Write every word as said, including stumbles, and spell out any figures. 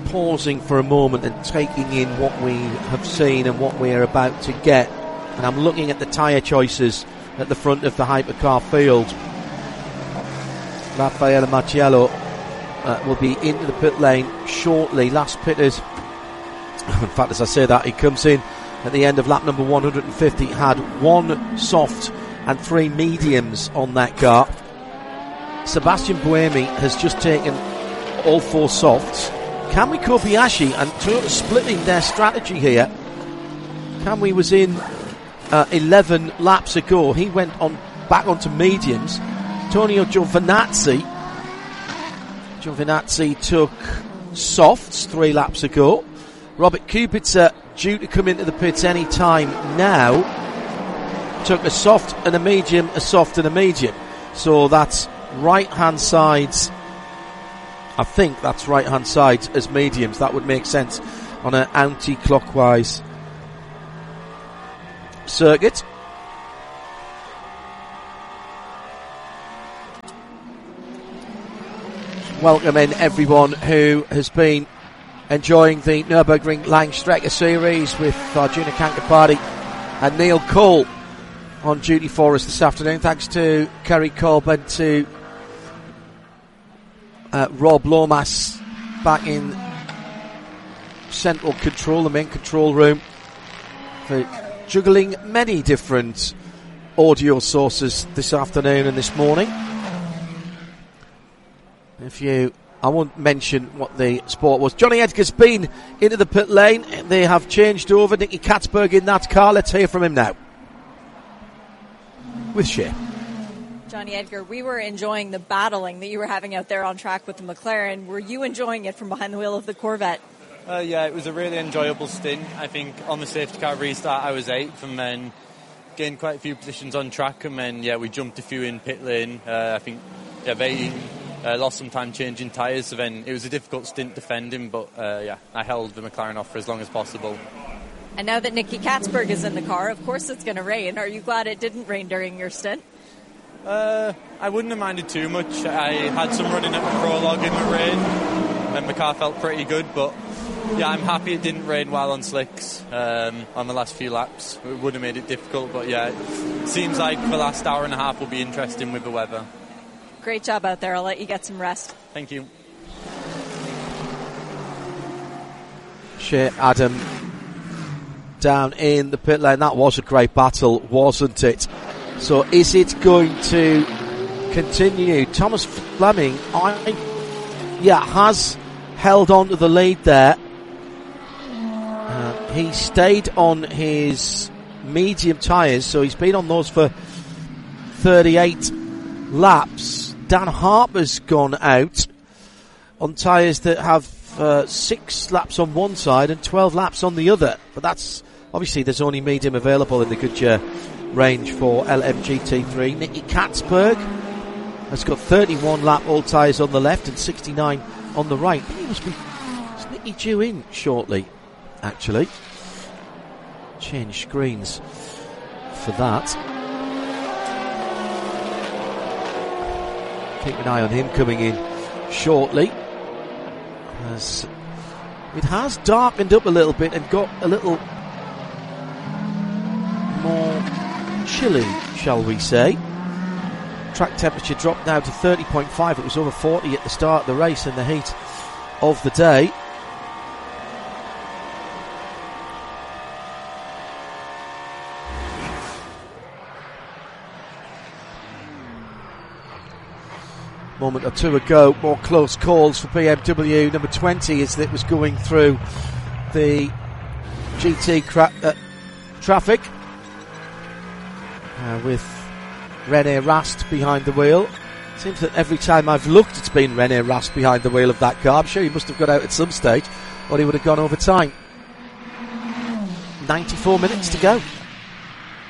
pausing for a moment and taking in what we have seen and what we are about to get. And I'm looking at the tyre choices at the front of the hypercar field. Raffaele Marciello uh, will be into the pit lane shortly. Last pitted, in fact, as I say that, he comes in at the end of lap number one hundred fifty, had one soft and three mediums on that car. Sebastian Buemi has just taken all four softs. Kamui Kobayashi and Toyota splitting their strategy here. Kamui was in uh, eleven laps ago. He went on back onto mediums. Antonio Giovinazzi Giovinazzi took softs three laps ago. Robert Kubica, due to come into the pits any time now, took a soft and a medium, a soft and a medium. So that's right hand sides. I think that's right hand sides as mediums. That would make sense on an anti-clockwise circuit. Welcoming everyone who has been enjoying the Nürburgring Langstrecke series with Arjuna Kankapati and Neil Cole on duty for us this afternoon. Thanks to Kerry Cobb and to uh, Rob Lomas back in central control, the main control room, for juggling many different audio sources this afternoon and this morning. If you, I won't mention what the sport was. Johnny Edgar's been into the pit lane. They have changed over. Nicky Katzberg in that car. Let's hear from him now. With Shea. Johnny Edgar, we were enjoying the battling that you were having out there on track with the McLaren. Were you enjoying it from behind the wheel of the Corvette? Uh, yeah, it was a really enjoyable stint. I think on the safety car restart I was eighth and then gained quite a few positions on track, and then yeah, we jumped a few in pit lane. Uh, I think yeah, they uh, lost some time changing tyres, so then it was a difficult stint defending, but uh, yeah, I held the McLaren off for as long as possible. And now that Nicky Katzberg is in the car, of course it's going to rain. Are you glad it didn't rain during your stint? Uh, I wouldn't have minded too much. I had some running at the prologue in the rain, and my car felt pretty good, but yeah, I'm happy it didn't rain while on slicks um, on the last few laps. It would have made it difficult, but yeah, it seems like the last hour and a half will be interesting with the weather. Great job out there. I'll let you get some rest. Thank you. Shea Adam down in the pit lane. That was a great battle, wasn't it? So is it going to continue? Thomas Fleming, I, yeah, has held on to the lead there. Uh, he stayed on his medium tyres, so he's been on those for thirty-eight laps. Dan Harper's gone out on tyres that have uh, six laps on one side and twelve laps on the other. But that's, obviously there's only medium available in the Goodyear range for L M G T three. Nicky Katzberg has got thirty-one lap all tyres on the left and sixty-nine on the right. He must be, is Nicky due in shortly, actually? Change screens for that. Keep an eye on him coming in shortly, as it has darkened up a little bit and got a little more chilly, shall we say. Track temperature dropped now to thirty point five. It was over forty at the start of the race in the heat of the day. Moment or two ago, more close calls for B M W. Number twenty as it was going through the G T cra- uh, traffic uh, with René Rast behind the wheel. Seems that every time I've looked it's been René Rast behind the wheel of that car. I'm sure he must have got out at some stage or he would have gone over time. ninety-four minutes to go.